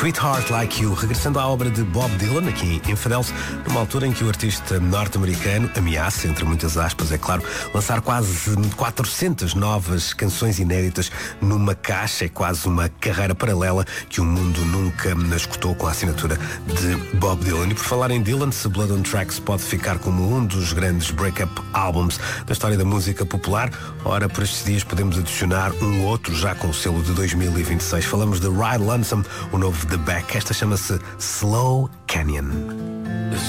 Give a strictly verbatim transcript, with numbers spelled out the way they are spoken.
Sweetheart Like You, regressando à obra de Bob Dylan, aqui em Infidels, numa altura em que o artista norte-americano ameaça, entre muitas aspas, é claro, lançar quase quatrocentas novas canções inéditas numa caixa. É quase uma carreira paralela que o mundo nunca escutou, com a assinatura de Bob Dylan. E por falar em Dylan, se Blood on Tracks pode ficar como um dos grandes break-up albums da história da música popular, ora, por estes dias podemos adicionar um outro já com o selo de dois mil e vinte e seis. Falamos de Ride Lonesome, o novo The Beck. Esta chama-se Slow Canyon.